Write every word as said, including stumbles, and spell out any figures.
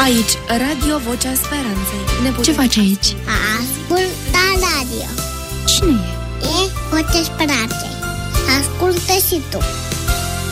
Aici, Radio Vocea Speranței. Ne Ce faci aici? Ascultă radio. Cine e? E Vocea Speranței. Ascultă și tu.